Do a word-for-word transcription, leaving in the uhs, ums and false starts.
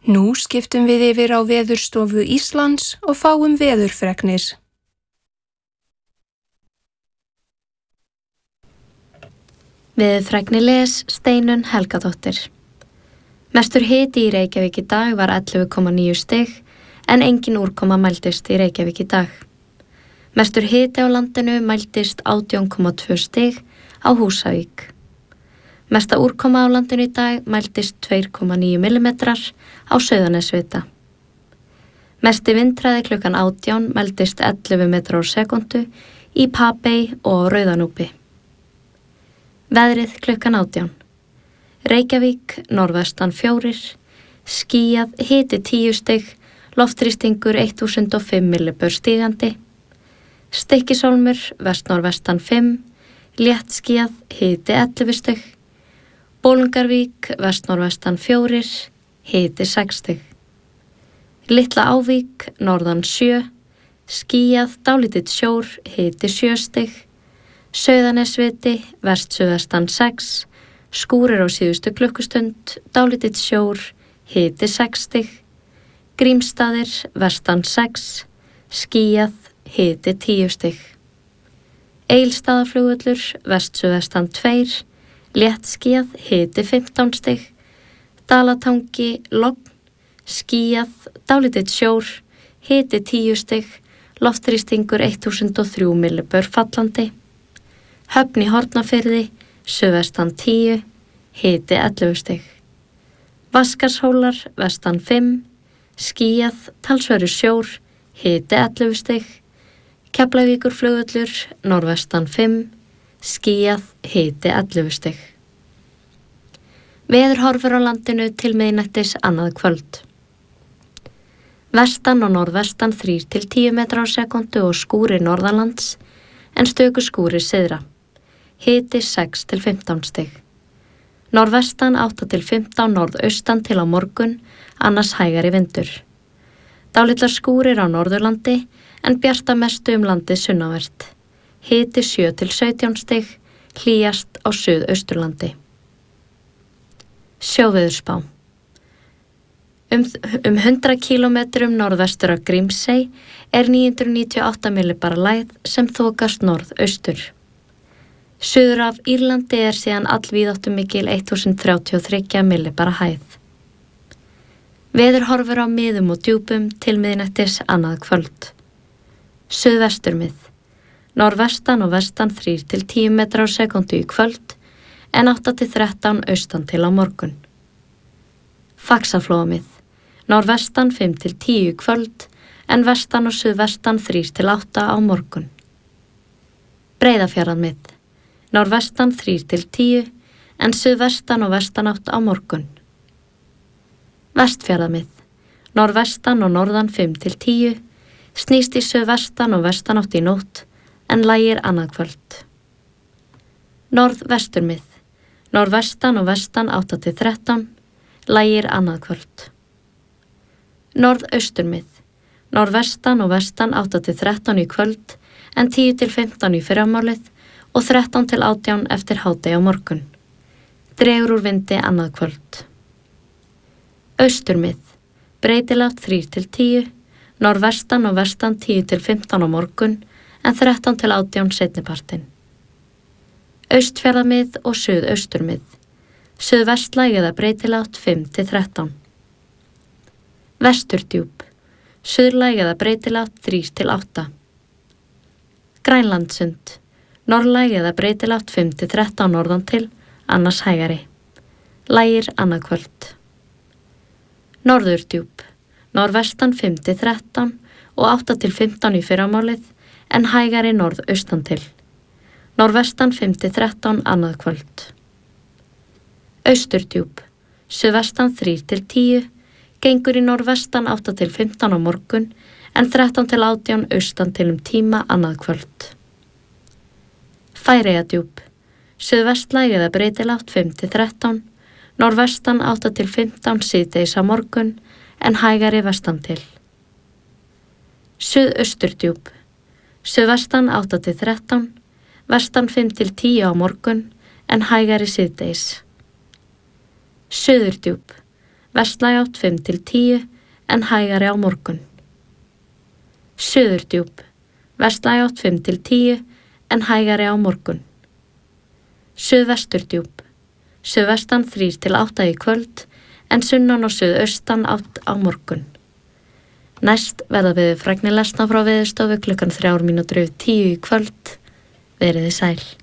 Nú skiptum við yfir á Veðurstofu Íslands og fáum veðurfregnir. Veðurfregnir les Steinunn Helgadóttir. Mestur hiti í Reykjavík í dag var ellefu komma níu stig en engin úrkoma mældist í Reykjavík í dag. Mestur hiti á landinu mældist átján komma tvö stig á Húsavík. Mesta úrkoma á landinu í dag mældist tvö komma níu millimetrar á Sauðanesvita. Mesti vindhraði klukkan átján mældist ellefu metrar á sekúndu í Papey og Rauðanúpi. Veðrið klukkan átján. Reykjavík, norðvestan fjórir, skýjað, hiti tíu stig, loftþrýstingur þúsund og fimm millibör stigandi. Stykkishólmur, vestnorðvestan fimm, léttskýjað, hiti ellefu stig. Bolungarvík, vestnorðvestan fjórir, hiti sex stig. Litla Ávík, norðan sjö, skýjað, dálítill sjór, hiti sjö stig. Sauðanesviti, vestsuðvestan sex, skúrir á síðustu klukkustund, dálítill sjór, hiti sex stig. Grímsstaðir, vestan sex, skýjað, hiti tíu stig. Egilsstaðaflugvöllur, vestsuðvestan tveir, léttskýjað, hiti fimmtán stig. Dalatangi, logn, skýjað, dálítill sjór, hiti tíu stig, loftþrýstingur þúsund og þrjú millibör fallandi. Höfn í Hornafirði, suðvestan tíu, hiti ellefu stig. Vaskarshólar, vestan fimm, skýjað, talsverður sjór, hiti ellefu stig. Keflavíkurflugvöllur, norðvestan fimm, skýjað, hiti ellefu stig. Veðurhorfur á landinu til miðnættis annað kvöld. Vestan og norðvestan þrír til tíu metrar á sekúndu og skúrir norðanlands en stöku skúrir syðra. Hiti sex til fimmtán stig. Norðvestan átta til fimmtán norðaustan til á morgun, annars hægari vindur. Dálitlar skúrir á Norðurlandi en bjarta mestu um landið sunnanvert. Hiti sjö til sautján stig, hlýjast á Suðausturlandi. Sjóveðurspá. Um, um hundrað kílómetrum norðvestur af Grímsey er níu hundruð níutíu og átta millibara lægð sem þokast norðaustur. Suður af Írlandi er síðan allvíðáttumikil þúsund þrjátíu og þrjú millibara hæð. Veðurhorfur á miðum og djúpum til miðnættis annað kvöld. Suðvesturmið. Norðvestan og vestan þrír til tíu metrar á sekúndu í kvöld en átta til þrettán austan til á morgun. Faxaflóamið. Norðvestan fimm til tíu í kvöld en vestan og suðvestan þrír til átta á morgun. Breiðafjarðarmið. Norðvestan þrír til tíu en suðvestan og vestanátt á morgun. Vestfjarðarmið. Norðvestan og norðan fimm til tíu, snýst í suðvestan og vestanátt í nótt en lægir annað kvöld. Norðvesturmið. Norðvestan og vestan átta til þrettán, lægir annað kvöld. Norðausturmið. Norðvestan og vestan átta til þrettán í kvöld en tíu til fimmtán í fyrramálið og þrettán til átján eftir hádegi á morgun. Dregur úr vindi annað kvöld. Austurmið. Breytilegt þrír til tíu, norðvestan og vestan tíu til fimmtán á morgun en þrettán til átján seinnipartinn. Austfjarðamið og suðausturmið. Suðvestlæg eða breytilegt fimm til þrettán. Vesturdjúp. Suðlæg eða breytilegt þrír til átta. Grænlandssund. Norðlæg eða breytilegt fimm til þrettán norðan til, annars hægari. Lægir annað kvöld. Norðurdjúp. Norðvestan fimm til þrettán og átta til fimmtán í fyrramálið en hægari norðaustan til. Norðvestan fimm til þrettán annað kvöld. Austurdjúp. Suðvestan þrír til tíu, gengur í norðvestan átta til fimmtán á morgun en þrettán til átján austan til um tíma annað kvöld. Færeyjadjúp. Suðvestlæg eða breytilegt fimm til þrettán, norðvestan átta til fimmtán síðdegis á morgun en hægari vestan til. Suðausturdjúp. Suðvestan átta til þrettán, vestan fimm til tíu á morgun en hægari síðdegis. Suðurdjúp. Vestlæg átt fimm til tíu en hægari á morgun. Suðurdjúp. Vestlæg átt fimm til tíu en hægari á morgun. Suðvesturdjúp. Suðvestan þrír til átta í kvöld en sunnan og suðaustan átt á morgun. Næst verða við fregnir lesna frá Veðurstofu klukkan þrjár mínútur yfir tíu í kvöld. Veriði sæl.